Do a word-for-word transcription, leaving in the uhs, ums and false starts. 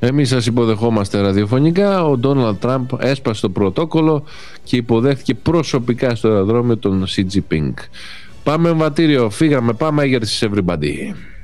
Εμείς σας υποδεχόμαστε ραδιοφωνικά. Ο Ντόναλντ Τραμπ έσπασε το πρωτόκολλο και υποδέχτηκε προσωπικά στο αεροδρόμιο τον Xi Jinping. Πάμε εμβατήριο, φύγαμε, πάμε, Αίγερτης everybody.